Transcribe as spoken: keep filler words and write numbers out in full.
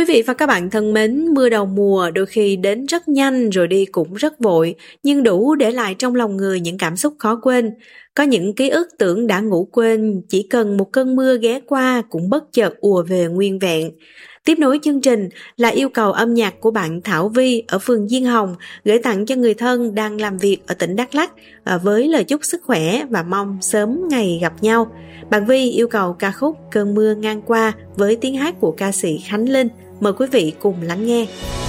Quý vị và các bạn thân mến, mưa đầu mùa đôi khi đến rất nhanh rồi đi cũng rất vội, nhưng đủ để lại trong lòng người những cảm xúc khó quên. Có những ký ức tưởng đã ngủ quên, chỉ cần một cơn mưa ghé qua cũng bất chợt ùa về nguyên vẹn. Tiếp nối chương trình là yêu cầu âm nhạc của bạn Thảo Vi ở phường Diên Hồng gửi tặng cho người thân đang làm việc ở tỉnh Đắk Lắk với lời chúc sức khỏe và mong sớm ngày gặp nhau. Bạn Vi yêu cầu ca khúc Cơn mưa ngang qua với tiếng hát của ca sĩ Khánh Linh. Mời quý vị cùng lắng nghe.